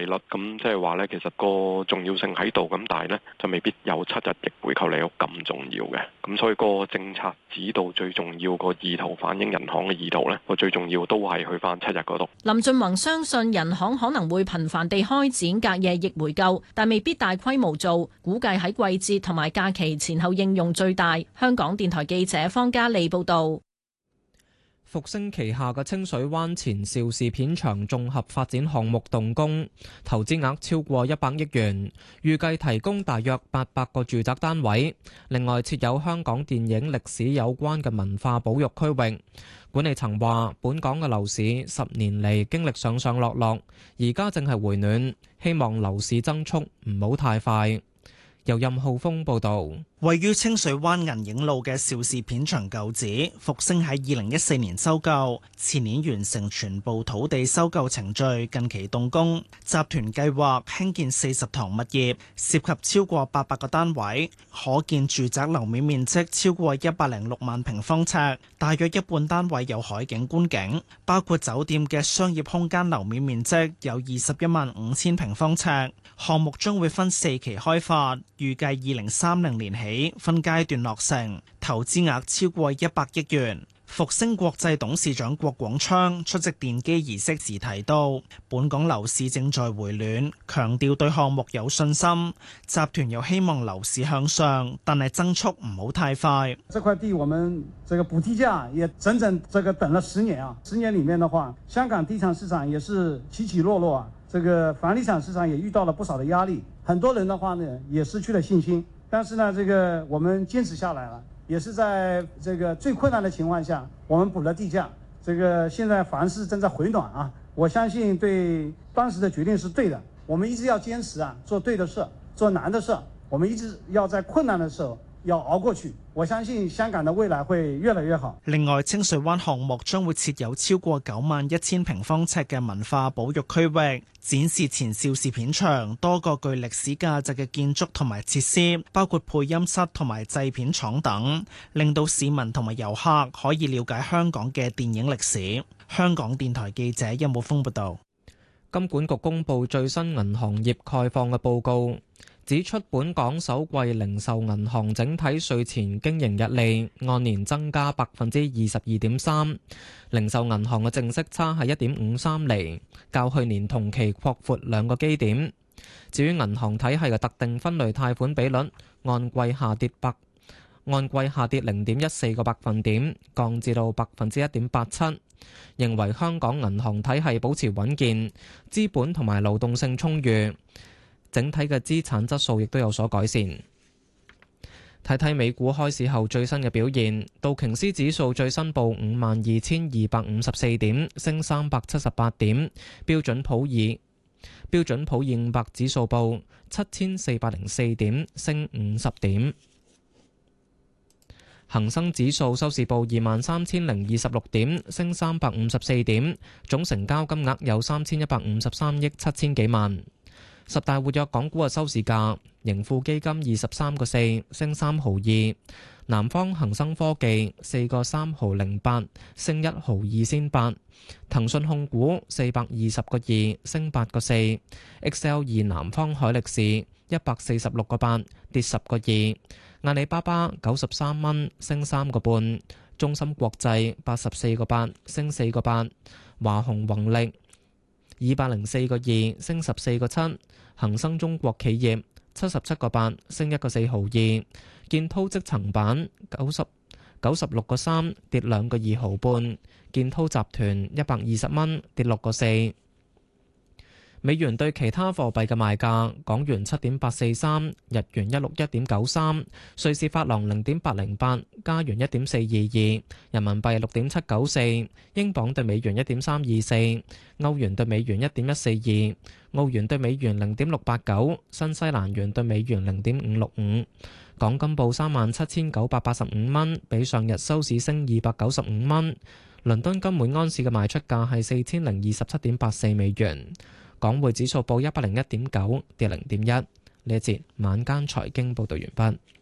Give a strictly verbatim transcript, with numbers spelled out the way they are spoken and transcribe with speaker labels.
Speaker 1: 率，咁即係話呢，其實個重要性喺度，咁但係呢，就未必有七日逆回購利率咁重要嘅。咁所以個政策指導最重要個意圖反映人行嘅意圖呢，個最重要都係去翻七日嗰度。
Speaker 2: 林俊宏相信人行可能會頻繁地開展隔夜逆回購，但未必大規模做，估計喺季節同埋假期前後應用最大。香港電台記者方嘉利報道。
Speaker 3: 復星旗下嘅清水灣前邵氏片場綜合發展項目動工，投資額超過一百億元，預計提供大約八百個住宅單位。另外設有香港電影歷史有關嘅文化保育區域。管理層話，本港嘅樓市十年嚟經歷上上落落，而家正係回暖，希望樓市增速唔好太快。由任浩峰報導。
Speaker 4: 位於清水灣銀影路嘅邵氏片場舊址，復星喺二零一四年收購，前年完成全部土地收購程序，近期動工。集團計劃興建四十幢物業，涉及超過八百個單位，可建住宅樓面面積超過一百零六萬平方尺，大約一半單位有海景觀景，包括酒店嘅商業空間樓面面積有二十一萬五千平方尺。項目將會分四期開發，預計二零三零年起分階段落成，投資額超過一百億元。復星國際董事長郭廣昌出席奠基儀式時提到，本港樓市正在回暖，強調對項目有信心。集團又希望樓市向上，但係增速唔好太快。
Speaker 5: 這塊地我們這個補地價也整整這個等了十年啊，十年裡面的話，香港地產市場也是起起落落啊，這個房地產市場也遇到了不少的壓力，很多人的話呢也失去了信心。但是呢，這個我們堅持下來了，也是在這個最困難的情況下，我們補了地價。這個現在房市正在回暖啊，我相信對當時的決定是對的。我們一直要堅持啊，做對的事，做難的事。我們一直要在困難的時候要熬過去。我相信香港的未來會越來越好。
Speaker 4: 另外，清水灣項目將會設有超過九萬一千平方尺嘅文化保育區域，展示前邵氏片場多個具歷史價值嘅建築同埋設施，包括配音室同埋製片廠等，令到市民同埋遊客可以了解香港嘅電影歷史。香港電台記者殷武峰報道。
Speaker 3: 金管局公布最新銀行業概況嘅報告，指出本港首季零售銀行整體稅前經營溢利按年增加百分之二十二點三，零售銀行嘅淨息差係一點五三厘，較去年同期擴闊兩個基點。至於銀行體系嘅特定分類貸款比率，按季下跌百按季下跌零點一四個百分點，降至到百分之一點八七。認為香港銀行體系保持穩健，資本同埋流動性充裕，整體嘅資產質素亦都有所改善。睇睇美股開市後最新嘅表現，道瓊斯指數最新報五萬二千二百五十四點，升三百七十八點；標準普爾標準普爾五百指數報七千四百零四點，升五十點。恒生指數收市報二萬三千零二十六點，升三百五十四點，總成交金額有三千一百五十三億七千幾萬。十大活躍港股嘅收市價，盈富基金二十三個四，升三毫二；南方恒生科技四個三毫零八，升一毫二先八；騰訊控股四百二十個二，升八個四；X L 二南方海力士一百四十六個八，跌十個二；阿里巴巴九十三蚊，升三個半；中芯國際八十四個八，升四個八；華虹宏力二百零四個二，升十四個七；恒生中國企業七十七個八，升一個四毫二；建滔積層板九十九十六個三，跌兩個二毫半；建滔集團一百二十蚊，跌六個四。美元對其他貨幣嘅賣價：港元七點八四三，日元一六一點九三，瑞士法郎零點八零八，加元一點四二二，人民幣六點七九四，英鎊對美元一點三二四，歐元對美元一點一四二，澳元對美元零點六八九，新西蘭元對美元零點五六五。港金報三萬七千九百八十五蚊，比上日收市升二百九十五蚊。倫敦金每安士嘅賣出價係四千零二十七點八四美元。港匯指數報一百零一點九，跌零點一。呢一節晚間財經報道完畢。